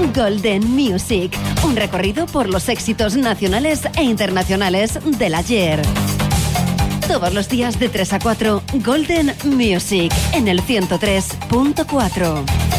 Golden Music, un recorrido por los éxitos nacionales e internacionales del ayer. Todos los días de 3 a 4, Golden Music, en el 103.4.